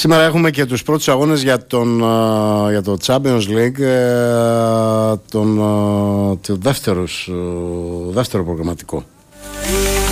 Σήμερα έχουμε και τους πρώτους αγώνες για το Champions League, το δεύτερο προγραμματικό.